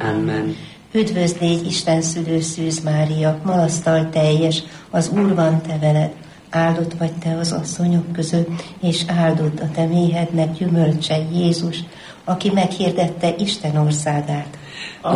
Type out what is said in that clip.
Amen. Üdvözd légy, Isten szülő Szűz Mária, malasztal teljes, az Úr van te veled. Áldott vagy te az asszonyok között, és áldott a te méhednek gyümölcse Jézus, aki meghirdette Isten országát.